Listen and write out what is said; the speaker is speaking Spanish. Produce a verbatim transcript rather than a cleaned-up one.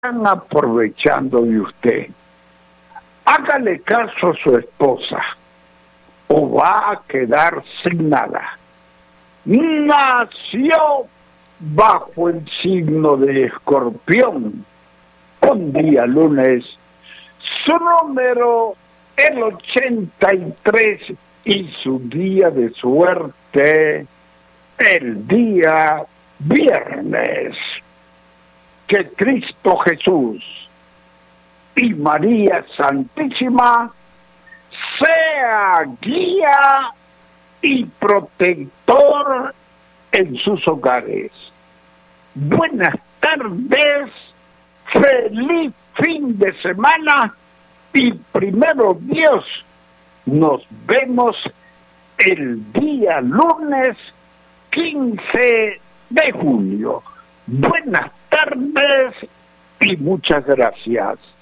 están aprovechando de usted. Hágale caso a su esposa o va a quedar sin nada. Nació bajo el signo de Escorpión, un día lunes, su número el ochenta y tres y su día de suerte el día viernes. Que Cristo Jesús y María Santísima sea guía y protector en sus hogares. Buenas tardes, feliz fin de semana y primero Dios, nos vemos el día lunes quince de junio. Buenas tardes y muchas gracias.